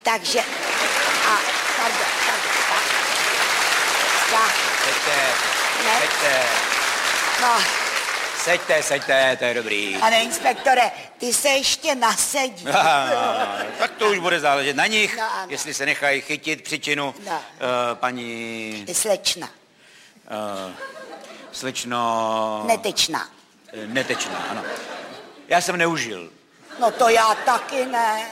Takže, a, pardon, tak. Seďte. No. Seďte, to je dobrý. Pane inspektore, ty se ještě nasedí. Tak to už bude záležet na nich, No, ano. jestli se nechají chytit příčinu. No. Paní... Slečna. Slečno... Netečná. Netečná, ano. Já jsem neužil. No to já taky ne.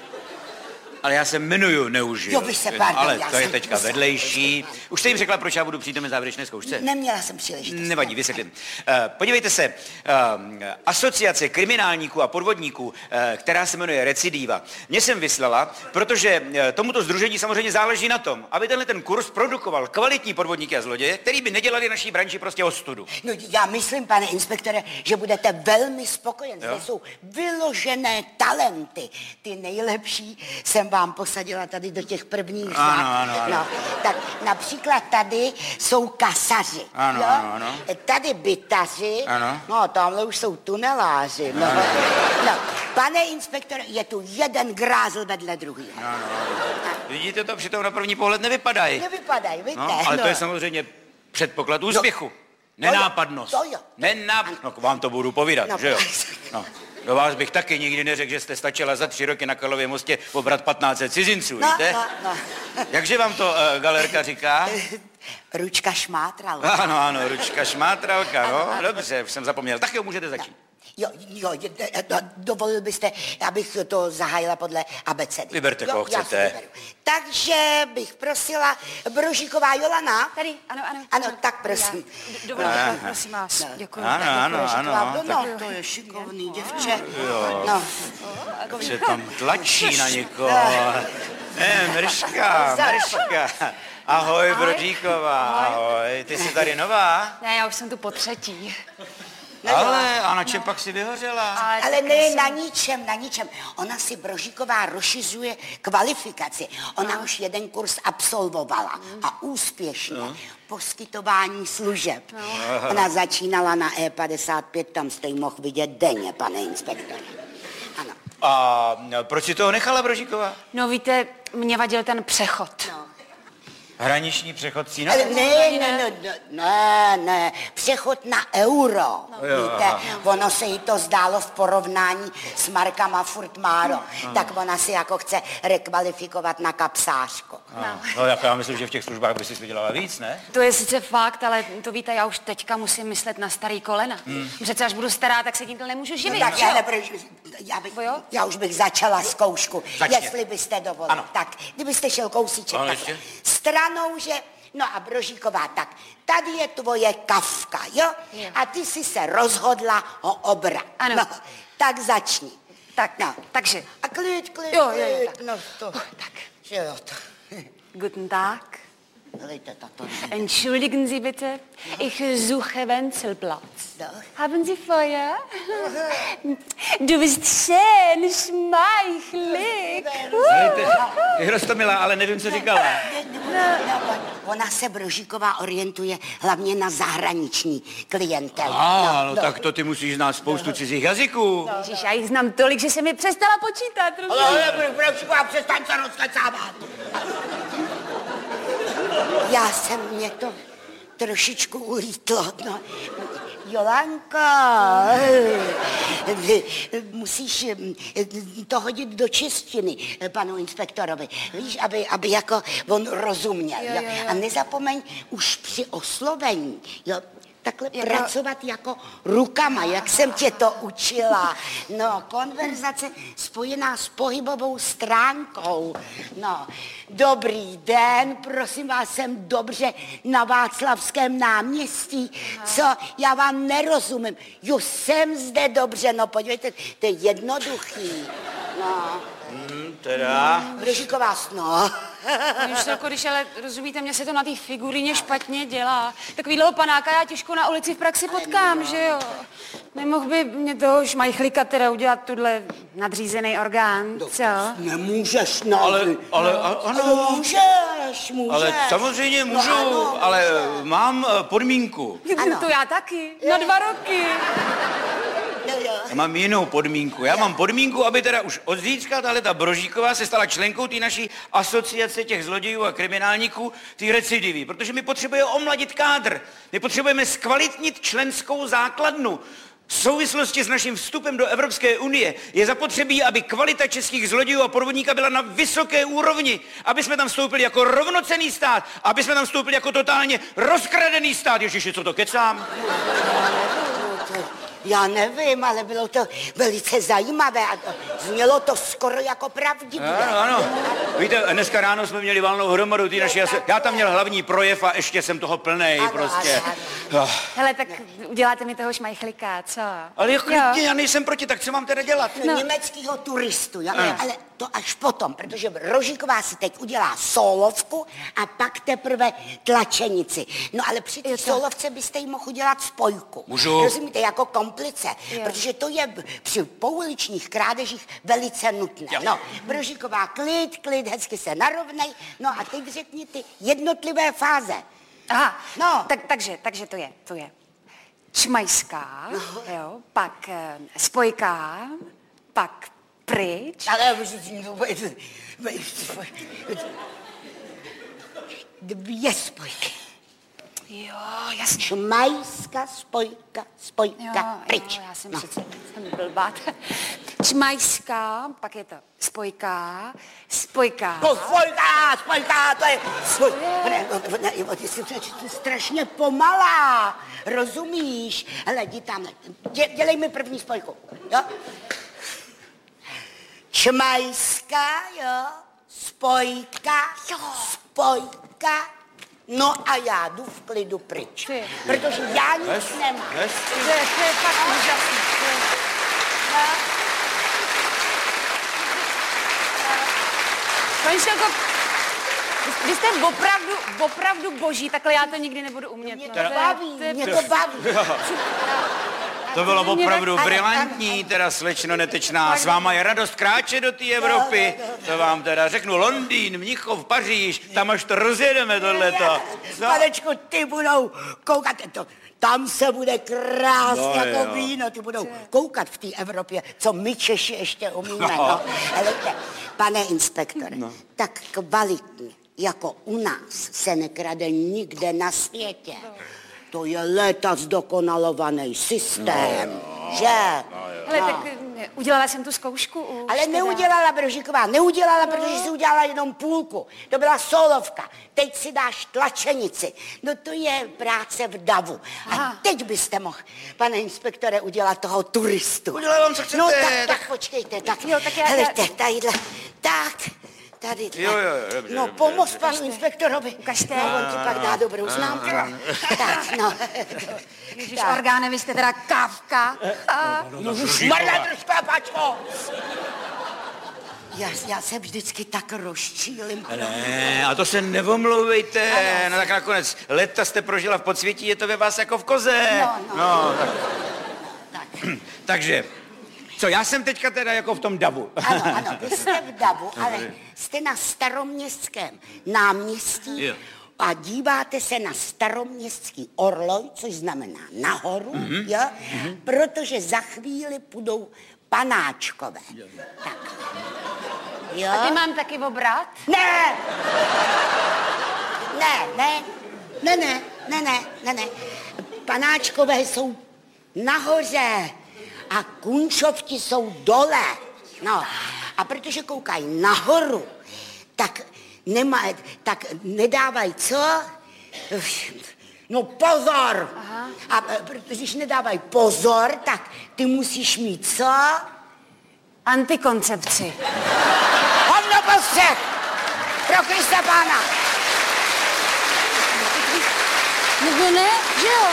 Ale já se jmenuju Neužil. Jo, vy se, pardon, ale já to je jsem teďka myslel. vedlejší. Už jste jim řekla, proč já budu přítomen závěrečné zkoušce? Neměla jsem příležitost. Nevadí, vysvětlím. Podívejte se, asociace kriminálníků a podvodníků, která se jmenuje Recidiva, mě jsem vyslala, protože tomuto sdružení samozřejmě záleží na tom, aby tenhle ten kurz produkoval kvalitní podvodníky a zloděje, který by nedělali naší branži prostě ostudu. No já myslím, pane inspektore, že budete velmi spokojen. Zde jsou vyložené talenty. Ty nejlepší jsem vám posadila tady do těch prvních řád. Ano. No, tak například tady jsou kasaři. Ano, jo? ano. Tady bytaři. Ano. No, tamhle už jsou tuneláři. No. No, pane inspektore, je tu jeden grázl vedle druhého. Vidíte to, přitom na první pohled nevypadají. Nevypadají, víte. No, ale to je samozřejmě předpoklad úspěchu. Nenápadnost. To jo. No, vám to budu povídat, No, že jo? No. Do vás bych taky nikdy neřekl, že jste stačila za 3 roky na Karlově mostě pobrat 1500 cizinců, víte? No. Jakže vám to galerka říká? Ručka šmátralka. Ano, ručka šmátralka, no. Dobře, už jsem zapomněl. Tak jo, můžete začít. Jo, dovolil byste, abych to zahájila podle abecedy. Vyberte, koho já si chcete. vyberu. Takže bych prosila Brožíková Jolana. Tady, ano. Ano, tak prosím. Dovolíte, prosím vás. Děkuji. Ano. No, to je šikovný děvče. No. Se tam tlačí na někoho. Mrška. Ahoj, Brodíková, ahoj. Ty jsi tady nová? Ne, já už jsem tu po třetí. Ale a na čem pak si vyhořela? Ale ne, na ničem. Ona si Brožíková rozšiřuje kvalifikaci. Ona už jeden kurz absolvovala a úspěšně. Poskytování služeb. Ona začínala na E55, tam jste ji mohl vidět denně, pane inspektore. Ano. A proč si toho nechala, Brožíková? No víte, mě vadil ten přechod. Hraniční přechod Cína? Ne, přechod na euro. Víte, ono se jí to zdálo v porovnání s markama furt málo, tak ona si jako chce rekvalifikovat na kapsářku. No, jako já myslím, že v těch službách by si vydělala víc, ne? To je sice fakt, ale to víte, já už teďka musím myslet na starý kolena. Přece až budu stará, tak se tímto nemůžu živit. Tak já už bych začala zkoušku, Začně. jestli byste dovolil. Ano. Tak, kdybyste šel kousíček Ano, takhle. ještě. Stranou, že... No a Brožíková, tak tady je tvoje Kafka, jo? A ty jsi se rozhodla ho obrat. Ano. No, tak začni. Tak, No. takže. A klid. Jo, tak. No to, Tak. že jo, to. Guten Tag. Helejte, tato. Entschuldigen Sie bitte, ich suche Wenzelplatz. Doch. Haben Sie Feuer? Du bist schön, schmeichelig. Ty Rostomilá, ale nevím, co říkala. Ona se Brožíková orientuje hlavně na zahraniční klientelu. No tak to ty musíš znát spoustu cizích jazyků. Ježiš, já jich znám tolik, že se mi přestala počítat. Ale Brožíková, přestaň se rozkecávat. Já jsem mě to trošičku ulítlo. No. Jolanko, musíš to hodit do češtiny panu inspektorovi, víš, aby jako on rozuměl. Jo. A nezapomeň už při oslovení, jo, takhle pracovat jako rukama, jak jsem tě to učila. No, konverzace spojená s pohybovou stránkou. No, dobrý den, prosím vás, jsem dobře na Václavském náměstí. Co? Já vám nerozumím. Jo, jsem zde dobře, no podívejte, to je jednoduchý. No. Teda? Brožíková, no. Jako když ale rozumíte, mně se to na té figuríně špatně dělá. Takovýhleho panáka já těžko na ulici v praxi potkám, že jo? Nemohl by mě toho šmajchlíka teda udělat tuhle nadřízený orgán, co? Nemůžeš, no. Ale ano. Můžeš. Ale samozřejmě můžu, ano, ale mám podmínku. Ano. To já taky, na 2 roky. Já mám jinou podmínku. Já mám podmínku, aby teda už od zítřka ta Brožíková se stala členkou té naší asociace těch zlodějů a kriminálníků, ty recidivy, protože my potřebujeme omladit kádr. My potřebujeme zkvalitnit členskou základnu. V souvislosti s naším vstupem do Evropské unie je zapotřebí, aby kvalita českých zlodějů a podvodníka byla na vysoké úrovni, aby jsme tam vstoupili jako rovnocenný stát, aby jsme tam vstoupili jako totálně rozkradený stát. Ježiši, co to kecám? Já nevím, ale bylo to velice zajímavé a znělo to skoro jako pravdivé. Ano. Víte, dneska ráno jsme měli valnou hromadu ty naši... Já tam měl hlavní projev a ještě jsem toho plnej prostě. Ano. Hele, tak uděláte mi toho šmajchlíka, co? Ale klidně, já nejsem proti, tak co mám teda dělat? Německýho turistu, jo? Ale to až potom, protože Rožíková si teď udělá sólovku a pak teprve tlačenici. No ale při té sólovce byste jí mohl udělat spojku. Můžu? Rozumíte, jako komplice, protože to je při pouličních krádežích velice nutné. Jo. No, Rožíková, klid, hezky se narovnej, no a teď řekni ty jednotlivé fáze. Aha, No. Takže to je čmajská, jo, pak spojka, pak pryč. Ale dvě spojky. Jo, jasně. Čmajská, spojka, pryč. Jo, já jsem přece blbá. Čmajská, pak je to spojka, Spojka, to je... Ty jsi strašně pomalá, rozumíš? Hele, jdi tam, dělej mi první spojku, jo? Čmajská, jo? Spojka, no a já jdu v klidu pryč, protože já nic nemám. To je fakt úžasný. Paní Šelko, vy jste opravdu boží, takhle já to nikdy nebudu umět. Mě to baví. To bylo opravdu brilantní, teda slečno Netečná. S váma je radost kráčet do té Evropy. To vám teda řeknu, Londýn, Mnichov, Paříž, tam až to rozjedeme tohleto. Panečku, ty budou koukat, tam se bude krást jako víno, ty budou koukat v té Evropě, co my Češi ještě umíme. No. Helejte, pane inspektore, tak kvalitně, jako u nás, se nekrade nikde na světě. To je léta zdokonalovaný systém, že? Hele, tak udělala jsem tu zkoušku už. Ale neudělala Brožíková, protože si udělala jenom půlku. To byla solovka. Teď si dáš tlačenici. No to je práce v davu. A teď byste mohl, pane inspektore, udělat toho turistu. Udělám, co chcete. No tak počkejte, tak. Jo, tak já... Helejte, tadyhle, tak. Tady. Jo, dobře. No, pomoz panu inspektorovi. Ukažte. No, on ti pak dá dobrou známku. Tak, no. Ježiš, orgáne, vy jste teda kávka. Marla, držka, pačko! Já se vždycky tak rozčílim. Ne, a to se nevomlouvejte. No tak nakonec leta jste prožila v podsvětí, je to ve vás jako v koze. No, tak. Takže, co, já jsem teďka teda jako v tom davu. Ano, vy jste v davu, ale jste na Staroměstském náměstí. Jo. A díváte se na Staroměstský orloj, což znamená nahoru, jo? Protože za chvíli půjdou panáčkové. Tak. Jo? A ty mám taky obrat? Ne! Panáčkové jsou nahoře a kunčovti jsou dole. No, a protože koukají nahoru, tak nedávají co? No pozor! Aha. A protože když nedávají pozor, tak ty musíš mít co? Antikoncepci. Hovno postřeh! Pro Krista Pána! Nebo ne, že jo?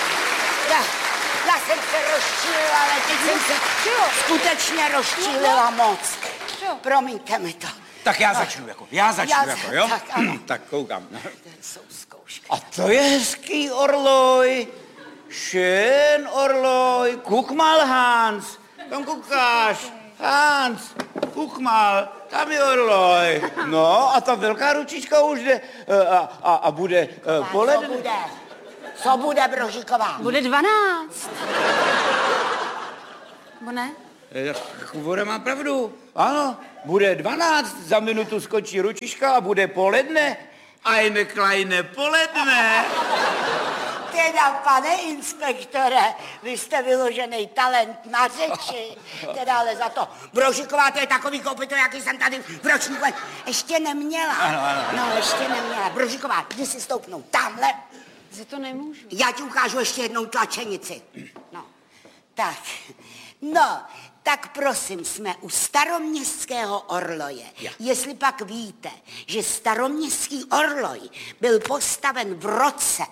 Já jsem se rozčílila, ale teď jsem se skutečně rozčílila moc. Promiňte mi to. Tak já začnu, jo? Tak, ano. Tak koukám. Jsou zkoušky. A to je hezký orloj. Schön orloj. Guck mal, Hans. Tam koukáš. Hans, guck mal. Tam je orloj. No a ta velká ručička už jde a bude poledne. Co bude, Brožíková? Bude 12. Bo ne? Voda má pravdu. Ano, bude 12, za minutu skočí ručička a bude poledne. Eine kleine poledne. Teda, pane inspektore, vy jste vyložený talent na řeči. Teda, ale za to Brožiková, to je takový kopyto, jaký jsem tady v ročníku ještě neměla. Ano. No, ještě neměla. Brožiková, jdi si stoupnout tamhle. Že to nemůžu. Já ti ukážu ještě jednou tlačenici. No, tak. No, tak prosím, jsme u Staroměstského orloje. Jestli pak víte, že Staroměstský orloj byl postaven v roce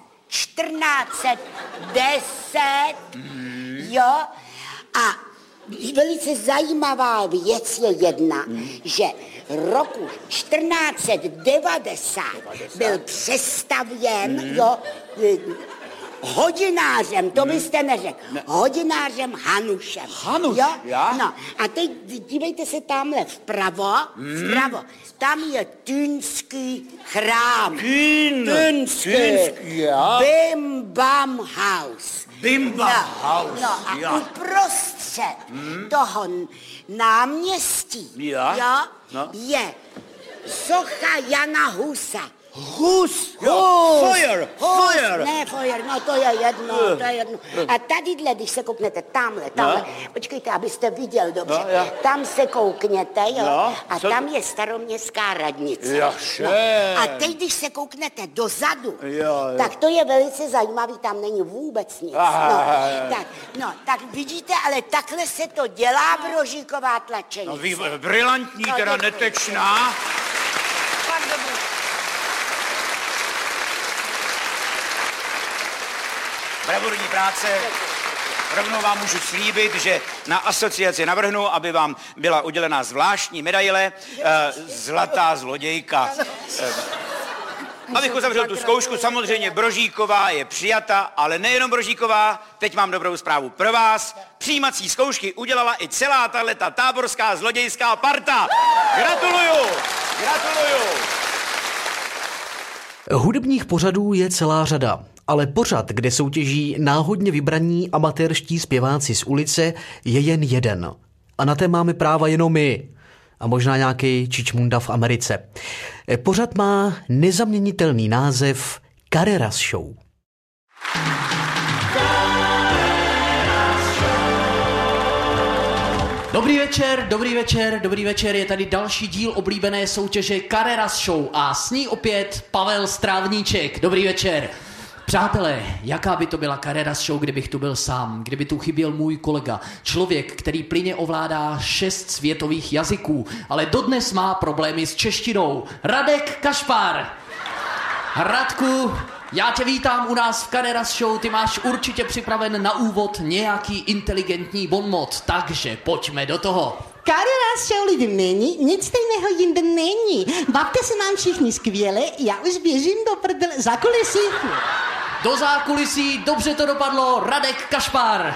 1410, jo, a velice zajímavá věc je jedna, že roku 1490 byl přestavěn, jo, hodinářem, to byste neřekl, hodinářem Hanušem. Hanuš, jo? já? No, a teď dívejte se tamhle vpravo, tam je Týnský chrám. Týnský, já? Bim Bam House. Bim Bam House, No a já. uprostřed toho náměstí Já? No. je socha Jana Husa. Hus, Feuer. Ne, Feuer, no to je jedno. A tadyhle, když se kouknete, tamhle, počkejte, abyste viděl dobře, tam se koukněte, jo, a tam je Staroměstská radnice. A teď, když se kouknete dozadu, tak to je velice zajímavý, tam není vůbec nic. Tak vidíte, ale takhle se to dělá Brožíková tlačenice. Brilantní, teda netečná. Fakt dobrý. Bravurní práce. Rovnou vám můžu slíbit, že na asociaci navrhnu, aby vám byla udělená zvláštní medaile Zlatá zlodějka. Abych uzavřel tu zkoušku, samozřejmě Brožíková je přijata, ale nejenom Brožíková, teď mám dobrou zprávu pro vás. Přijímací zkoušky udělala i celá tahleta táborská zlodějská parta. Gratuluju! Hudebních pořadů je celá řada, ale pořad, kde soutěží náhodně vybraní amatérští zpěváci z ulice, je jen jeden. A na té máme práva jenom my. A možná nějaký čičmunda v Americe. Pořad má nezaměnitelný název Carreras Show. Dobrý večer, je tady další díl oblíbené soutěže Carreras Show a s ní opět Pavel Strávníček. Dobrý večer. Přátelé, jaká by to byla Carreras Show, kdybych tu byl sám, kdyby tu chyběl můj kolega, člověk, který plynně ovládá 6 světových jazyků, ale dodnes má problémy s češtinou. Radek Kašpar. Radku, já tě vítám u nás v Carreras Show, ty máš určitě připraven na úvod nějaký inteligentní bonmot, takže pojďme do toho. Carreras Show lidem není, nic stejného jinde není. Bavte se nám všichni skvěle, já už běžím do prdele za kulisy. Do zákulisí, dobře to dopadlo, Radek Kašpar.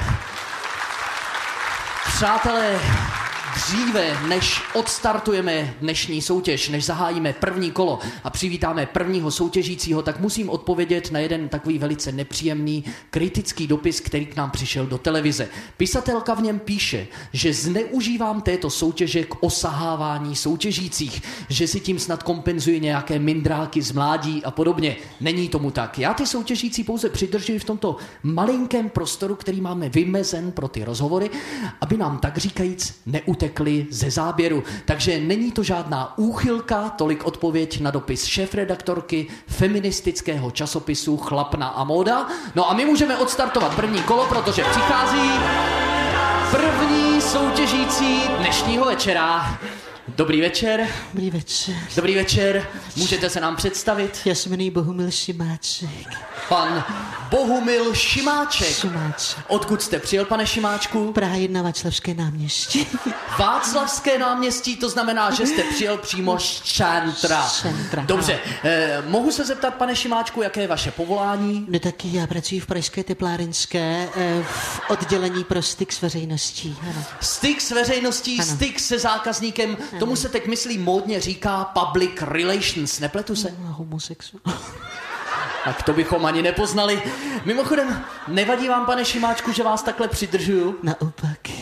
Přátelé, dříve než odstartujeme dnešní soutěž, než zahájíme první kolo a přivítáme prvního soutěžícího, tak musím odpovědět na jeden takový velice nepříjemný kritický dopis, který k nám přišel do televize. Pisatelka v něm píše, že zneužívám této soutěže k osahávání soutěžících, že si tím snad kompenzuji nějaké mindráky z mládí a podobně. Není tomu tak. Já ty soutěžící pouze přidržuji v tomto malinkém prostoru, který máme vymezen pro ty rozhovory, aby nám tak říkajíc neutekli ze záběru. Takže není to žádná úchylka, tolik odpověď na dopis šéfredaktorky feministického časopisu Chlapna a móda. No a my můžeme odstartovat první kolo, protože přichází první soutěžící dnešního večera. Dobrý večer. Dobrý večer. Dobrý večer. Můžete se nám představit? Já se jmenuji Bohumil Šimáček. Pan Bohumil Šimáček. Šimáček. Odkud jste přijel, pane Šimáčku? Praha 1, Václavské náměstí. Václavské náměstí, to znamená, že jste přijel přímo z centra. Dobře, mohu se zeptat, pane Šimáčku, jaké je vaše povolání? No taky já pracuji v Pražské teplárenské v oddělení pro styk s veřejností. Ano. Styk s veřejností, ano. Styk se zákazníkem, ano. Tomu se teď myslí módně říká public relations, nepletu se? No, homosexuál. Tak to bychom ani nepoznali. Mimochodem, nevadí vám, pane Šimáčku, že vás takhle přidržuju? Naopak.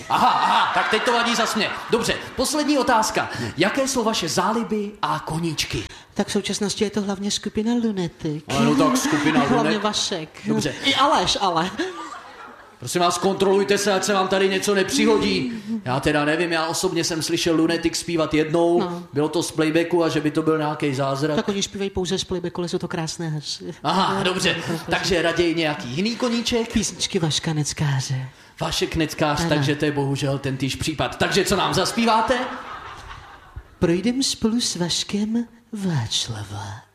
Aha, tak teď to vadí zas mě. Dobře, poslední otázka. Jaké jsou vaše záliby a koníčky? Tak v současnosti je to hlavně skupina Lunetik. Ano, tak skupina Hlavně Lunet. Vašek. Dobře. I Aleš, ale. Prosím vás, kontrolujte se, ať se vám tady něco nepřihodí. Já teda nevím, já osobně jsem slyšel Lunetik zpívat jednou, No. bylo to z playbacku a že by to byl nějaký zázrak. Tak oni zpívají pouze z playbacku, ale jsou to krásné hlasy. Aha, dobře, takže raději nějaký jiný koníček? Písničky Vaška Neckáře. Vašek Neckář, Ano. takže to je bohužel ten týž případ. Takže co nám zaspíváte? Projdem spolu s Vaškem Václava.